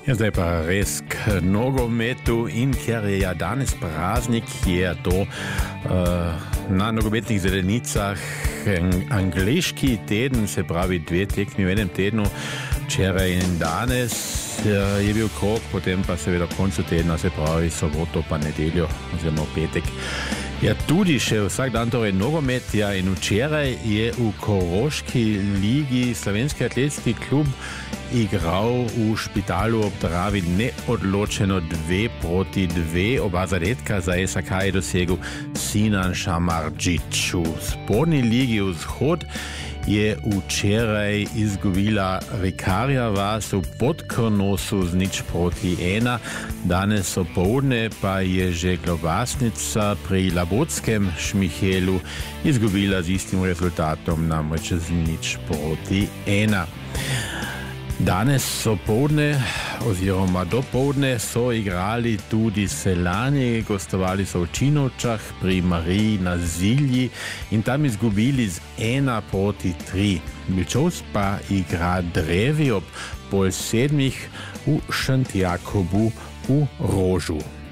Ja, zdaj pa res k nogometu in ker je danes praznik, je to na nogometnih zelenicah angleški teden, se pravi 2 tekmi v enem tednu, včeraj in danes je bil krog, potem pa seveda v koncu tedna, se pravi soboto pa nedeljo oziroma petek. Ja, tudi še vsak dan torej nogomet, ja, in včeraj je v Koroški ligi Slovenski atletski klub igral v Špitalu ob Dravi neodločeno 2-2. Oba zadetka za SAK je dosegel Sinan Šamardžić. V spodnji ligi Vzhod je včeraj izgubila Vikarja vas v Podkrnosu z 0-1. Danes opoldne pa je že Globasnica pri Labotskem Šmihelu izgubila z istim rezultatom, namreč z 0-1. Danes opoldne oziroma dopoldne so igrali tudi Seljani, gostovali so v Činovčah pri Mariji na Zilji in tam izgubili z 1-3. Milčovs pa igra Drevi ob 6:30 v Šentjakobu v Rožu.